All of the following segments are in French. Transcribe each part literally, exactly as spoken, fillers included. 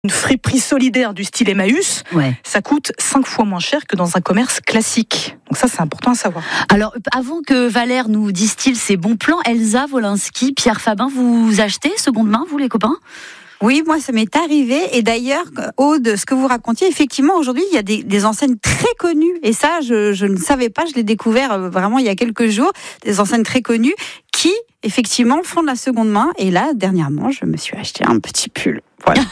Une friperie solidaire du style Emmaüs, ouais. ça coûte cinq fois moins cher que dans un commerce classique. Donc ça, c'est important à savoir. Alors, avant que Valère nous distille ses bons plans, Elsa Wolinski, Pierre Fabin, vous achetez seconde main, vous les copains ? Oui, moi, ça m'est arrivé. Et d'ailleurs, Aude, ce que vous racontiez, effectivement, aujourd'hui, il y a des, des enseignes très connues. Et ça, je, je ne savais pas, je l'ai découvert vraiment il y a quelques jours. Des enseignes très connues qui, effectivement, font de la seconde main. Et là, dernièrement, je me suis acheté un petit pull. Voilà.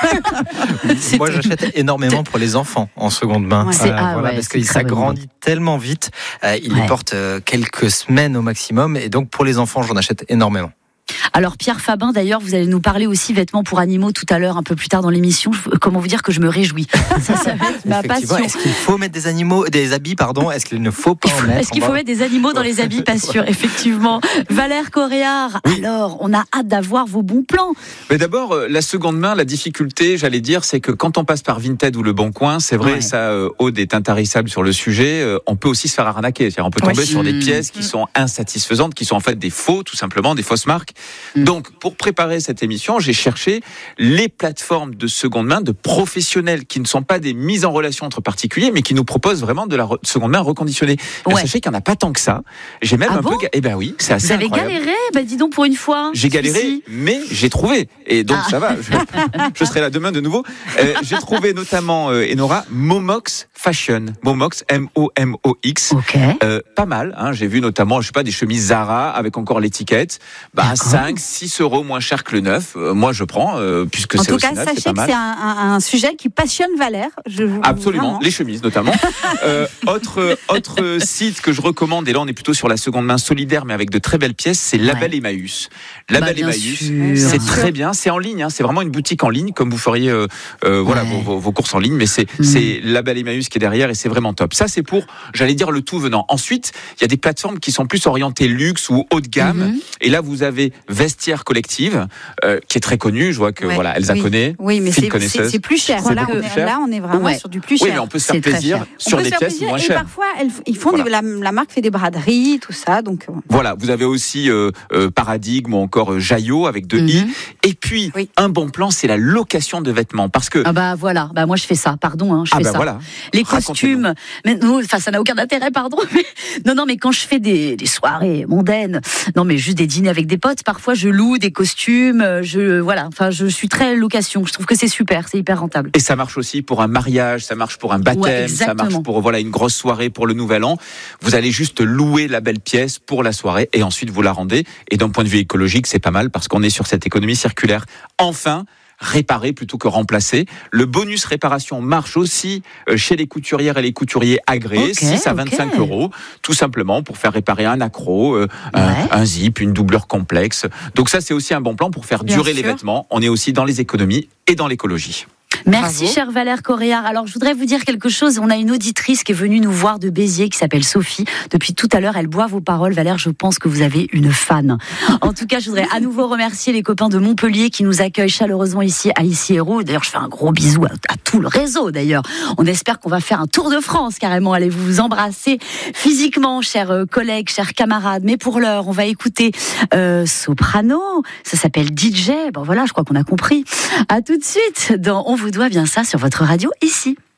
Moi, j'achète énormément pour les enfants en seconde main. Ouais. Euh, ah, voilà, ouais, parce que ça grandit tellement vite. Euh, ils ouais. les portent euh, quelques semaines au maximum. Et donc, pour les enfants, j'en achète énormément. Alors Pierre Fabin, d'ailleurs, vous allez nous parler aussi vêtements pour animaux tout à l'heure, un peu plus tard dans l'émission. Je, comment vous dire que je me réjouis. Ça, ça va être ma passion. Est-ce qu'il faut mettre des animaux, des habits, pardon. Est-ce qu'il ne faut pas en mettre? Est-ce qu'il faut mettre des animaux dans les habits? Pas sûr, effectivement. Valère Coréard, oui. Alors, on a hâte d'avoir vos bons plans. Mais d'abord, la seconde main, la difficulté, j'allais dire, c'est que quand on passe par Vinted ou Le Bon Coin, c'est vrai, ouais. ça, euh, Aude est intarissable sur le sujet. Euh, on peut aussi se faire arnaquer. C'est-à-dire, on peut tomber ouais. sur des pièces qui mmh. sont insatisfaisantes, qui sont en fait des faux, tout simplement, des fausses marques. Mmh. Donc, pour préparer cette émission, j'ai cherché les plateformes de seconde main de professionnels qui ne sont pas des mises en relation entre particuliers, mais qui nous proposent vraiment de la re- seconde main reconditionnée. Ouais. Sachez qu'il n'y en a pas tant que ça. J'ai même ah un bon peu... Ga- eh ben oui, c'est assez Vous avez incroyable. galéré? Bah dis donc pour une fois. J'ai galéré, ici. Mais j'ai trouvé. Et donc ah. ça va, je, je serai là demain de nouveau. Euh, j'ai trouvé notamment, euh, Enora, Momox Fashion. Momox, M O M O X. Okay. Euh, pas mal. Hein. J'ai vu notamment, je sais pas, des chemises Zara avec encore l'étiquette. Bah, cinq, six euros moins cher que le neuf. Euh, moi, je prends, euh, puisque en c'est aussi cas, neuf, c'est c'est pas mal. En tout cas, sachez que c'est un, un, un sujet qui passionne Valère. Je vous Absolument, vraiment. Les chemises notamment. euh, autre, autre site que je recommande, et là on est plutôt sur la seconde main solidaire, mais avec de très belles pièces, c'est Label ouais. Emmaüs. Label bah, Emmaüs, sûr. c'est très bien, c'est en ligne, hein, c'est vraiment une boutique en ligne, comme vous feriez euh, euh, voilà, ouais. vos, vos, vos courses en ligne, mais c'est, mmh. c'est Label Emmaüs qui est derrière et c'est vraiment top. Ça, c'est pour, j'allais dire, le tout venant. Ensuite, il y a des plateformes qui sont plus orientées luxe ou haut de gamme, mmh. et là vous avez Vestiaire Collective, euh, qui est très connue, je vois que ouais. voilà, Elsa oui. connaît. Oui, mais c'est, c'est, c'est plus cher. C'est là, on est, plus cher. là, on est vraiment ouais. sur du plus cher. Oui, mais on peut se faire plaisir sur des pièces moins chères. Et parfois, elles, ils font voilà. des, la, la marque fait des braderies, tout ça. Donc euh, voilà, vous avez aussi euh, euh, Paradigme ou encore euh, Jaillot avec deux mm-hmm. i. Et puis oui. un bon plan, c'est la location de vêtements, parce que ah bah voilà, bah moi je fais ça. Pardon, hein, je ah fais bah ça. Voilà. Les costumes, mais non, enfin ça n'a aucun intérêt, pardon. Mais, non, non, mais quand je fais des, des soirées mondaines, non, mais juste des dîners avec des potes, parfois je loue des costumes. Je voilà, enfin je suis très location. Je trouve que c'est super, c'est hyper rentable. Et ça marche aussi pour un mariage, ça marche pour un baptême, ouais, ça marche pour voilà une grosse soirée pour le nouvel an. Vous allez juste louer la belle pièce pour la soirée et ensuite vous la rendez. Et d'un point de vue écologique, c'est pas mal parce qu'on est sur cette économie circulaire. Enfin, réparer plutôt que remplacer. Le bonus réparation marche aussi chez les couturières et les couturiers agréés, okay, six à vingt-cinq okay. euros, tout simplement pour faire réparer un accro, euh, ouais. un, un zip, une doublure complexe. Donc ça, c'est aussi un bon plan pour faire Bien durer sûr. les vêtements. On est aussi dans les économies et dans l'écologie. Merci, Bravo. cher Valère Coréard. Alors, je voudrais vous dire quelque chose. On a une auditrice qui est venue nous voir de Béziers, qui s'appelle Sophie. Depuis tout à l'heure, elle boit vos paroles. Valère, je pense que vous avez une fan. En tout cas, je voudrais à nouveau remercier les copains de Montpellier qui nous accueillent chaleureusement ici à Issy Hérault. D'ailleurs, je fais un gros bisou à, à tout le réseau, d'ailleurs. On espère qu'on va faire un tour de France, carrément. Allez vous embrasser physiquement, chers collègues, chers camarades. Mais pour l'heure, on va écouter euh, Soprano. Ça s'appelle D J. Bon, voilà, je crois qu'on a compris. À tout de suite dans On vous doit bien ça sur votre radio ici.